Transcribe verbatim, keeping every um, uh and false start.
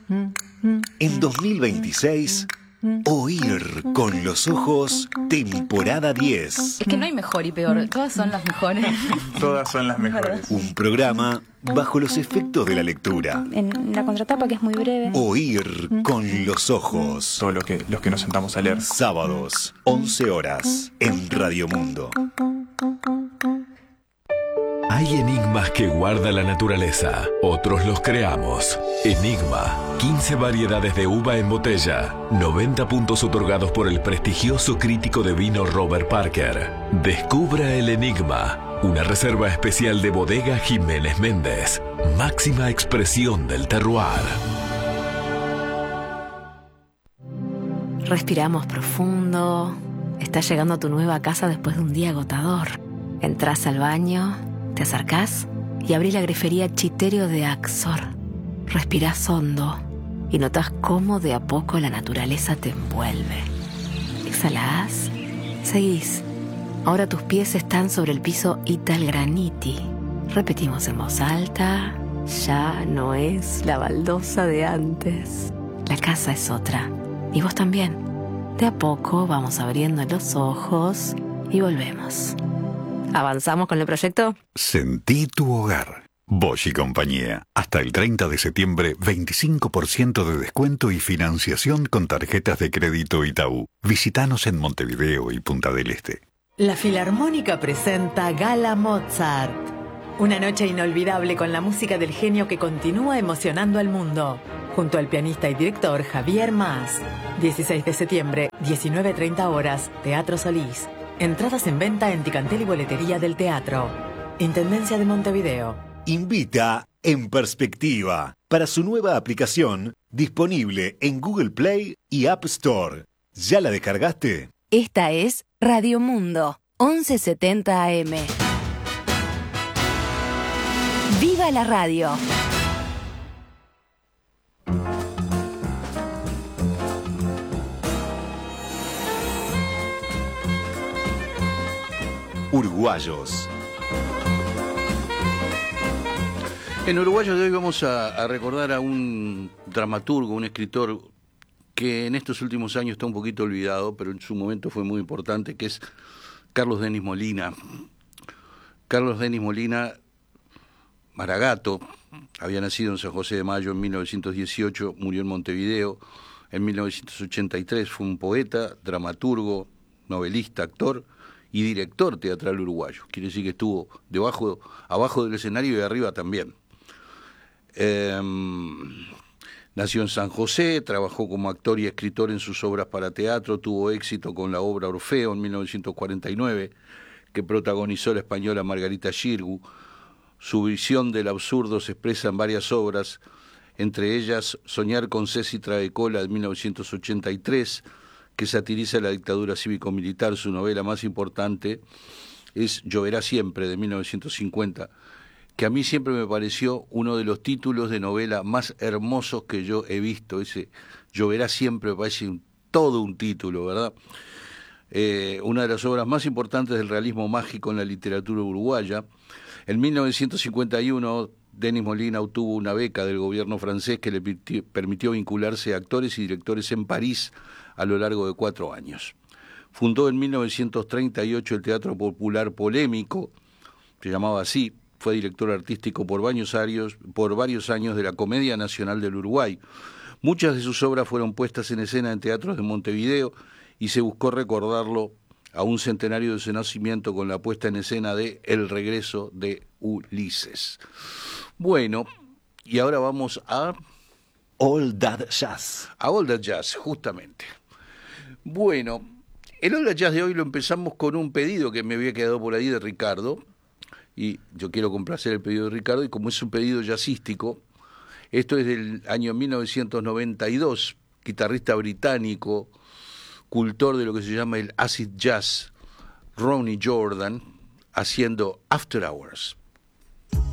En dos mil veintiséis, Oír con los ojos, temporada diez. Es que no hay mejor y peor, todas son las mejores. Todas son las mejores. Un programa bajo los efectos de la lectura. En la contratapa, que es muy breve. Oír con los ojos. Todo lo que, los que nos sentamos a leer. Sábados, once horas, en Radio Mundo. Hay enigmas que guarda la naturaleza, otros los creamos. Enigma, quince variedades de uva en botella, noventa puntos otorgados por el prestigioso crítico de vino Robert Parker. Descubra el enigma, una reserva especial de Bodega Jiménez Méndez, máxima expresión del terroir. Respiramos profundo. Estás llegando a tu nueva casa después de un día agotador. Entrás al baño, te acercás y abrís la grifería Chiterio de Axor. Respirás hondo y notás cómo de a poco la naturaleza te envuelve. Exhalás, seguís. Ahora tus pies están sobre el piso Italgraniti. Repetimos en voz alta, ya no es la baldosa de antes. La casa es otra, y vos también. De a poco vamos abriendo los ojos y volvemos. ¿Avanzamos con el proyecto? Sentí tu hogar. Bosch y compañía. Hasta el treinta de septiembre, veinticinco por ciento de descuento y financiación con tarjetas de crédito Itaú. Visítanos en Montevideo y Punta del Este. La Filarmónica presenta Gala Mozart. Una noche inolvidable con la música del genio que continúa emocionando al mundo. Junto al pianista y director Javier Mas. dieciséis de septiembre, diecinueve treinta horas, Teatro Solís. Entradas en venta en Ticantel y Boletería del Teatro. Intendencia de Montevideo. Invita En Perspectiva para su nueva aplicación disponible en Google Play y App Store. ¿Ya la descargaste? Esta es Radio Mundo, once setenta A M. ¡Viva la radio! Uruguayos. En Uruguayos de hoy vamos a, a recordar a un dramaturgo, un escritor que en estos últimos años está un poquito olvidado, pero en su momento fue muy importante, que es Carlos Denis Molina. Carlos Denis Molina Maragato había nacido en San José de Mayo en mil novecientos dieciocho, murió en Montevideo en mil novecientos ochenta y tres, fue un poeta, dramaturgo, novelista, actor y director teatral uruguayo. Quiere decir que estuvo debajo, abajo del escenario y arriba también. Eh, nació en San José, trabajó como actor y escritor en sus obras para teatro, tuvo éxito con la obra Orfeo en mil novecientos cuarenta y nueve, que protagonizó la española Margarita Xirgu. Su visión del absurdo se expresa en varias obras, entre ellas Soñar con Ceci Travecola de mil novecientos ochenta y tres, que satiriza la dictadura cívico-militar. Su novela más importante es Lloverá siempre, de mil novecientos cincuenta, que a mí siempre me pareció uno de los títulos de novela más hermosos que yo he visto. Ese Lloverá siempre me parece un, todo un título, ¿verdad? Eh, una de las obras más importantes del realismo mágico en la literatura uruguaya. En mil novecientos cincuenta y uno, Denis Molina obtuvo una beca del gobierno francés que le permitió vincularse a actores y directores en París a lo largo de cuatro años. Fundó en mil novecientos treinta y ocho el Teatro Popular Polémico, se llamaba así. Fue director artístico por varios años, por varios años de la Comedia Nacional del Uruguay. Muchas de sus obras fueron puestas en escena en teatros de Montevideo y se buscó recordarlo a un centenario de su nacimiento con la puesta en escena de El regreso de Ulises. Bueno, y ahora vamos a... All That Jazz. A All That Jazz, justamente. Bueno, el All That Jazz de hoy lo empezamos con un pedido que me había quedado por ahí de Ricardo, y yo quiero complacer el pedido de Ricardo, y como es un pedido jazzístico, esto es del año mil novecientos noventa y dos, guitarrista británico, cultor de lo que se llama el acid jazz, Ronnie Jordan, haciendo After Hours.